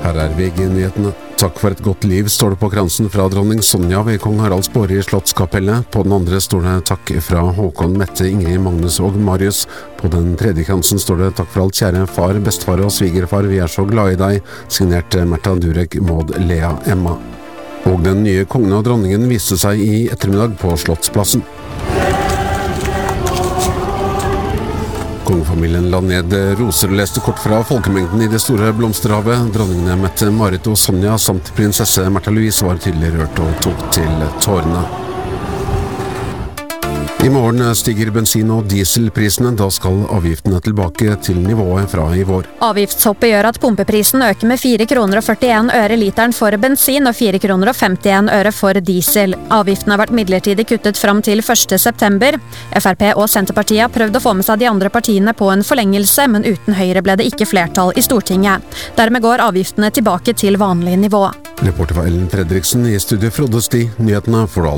Her VG-nyhetene. Takk for et godt liv, står det på kransen fra dronning Sonja ved kong Haralds båre i Slottskapellet. På den andre står det takk fra Håkon, Mette, Ingrid, Magnus og Marius. På den tredje kransen står det takk for alt, kjære far, bestefar og svigerfar, vi er så glad i deg. Signert Märtha Durek, Maud, Lea, Emma. Og den nye kongen og dronningen viste seg i ettermiddag på Slottsplassen. Kongefamilien la ned roser og leste kort fra folkemengden i det store blomsterhavet. Dronningene Mette, Marit og Sonja samt prinsesse Märtha Louise var tydelig rørt og tok til tårene. I morgen stiger bensin- og dieselprisene, da skal avgiftene tilbake til nivået fra i vår. Avgiftshoppet gjør at pumpeprisen øker med 4 kroner og 41 øre literen for bensin og 4 kroner og 51 øre for diesel. Avgiften har vært midlertidig kuttet fram til 1. september. FrP og Senterpartiet har prøvd å få med seg de andre partiene på en forlengelse, men uten Høyre ble det ikke flertall i Stortinget. Dermed går avgiftene tilbake til vanlig nivå. Reporter var Ellen Fredriksen, i studio Frode Sti, nyhetene for alle.